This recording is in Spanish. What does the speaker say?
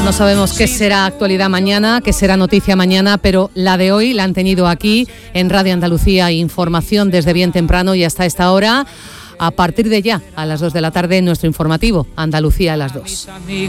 No sabemos qué será actualidad mañana, qué será noticia mañana, pero la de hoy la han tenido aquí en Radio Andalucía Información desde bien temprano y hasta esta hora. A partir de ya, a las 2 de la tarde, nuestro informativo Andalucía a las 2.